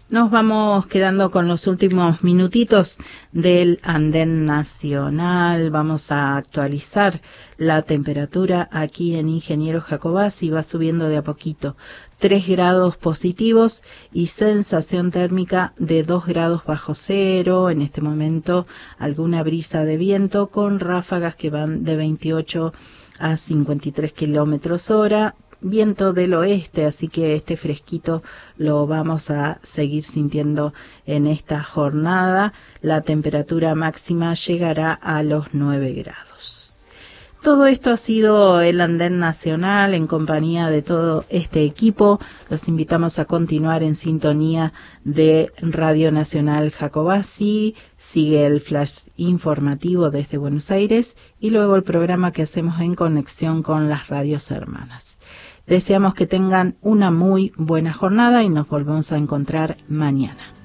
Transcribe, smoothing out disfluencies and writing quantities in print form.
Nos vamos quedando con los últimos minutitos del andén nacional. Vamos a actualizar la temperatura aquí en Ingeniero Jacobacci. Va subiendo de a poquito. 3 grados positivos y sensación térmica de 2 grados bajo cero. En este momento alguna brisa de viento con ráfagas que van de 28 a 53 kilómetros hora. Viento del oeste, así que este fresquito lo vamos a seguir sintiendo en esta jornada. La temperatura máxima llegará a los 9 grados. Todo esto ha sido el andén nacional en compañía de todo este equipo. Los invitamos a continuar en sintonía de Radio Nacional Jacobacci. Sigue el flash informativo desde Buenos Aires y luego el programa que hacemos en conexión con las radios hermanas. Deseamos que tengan una muy buena jornada y nos volvemos a encontrar mañana.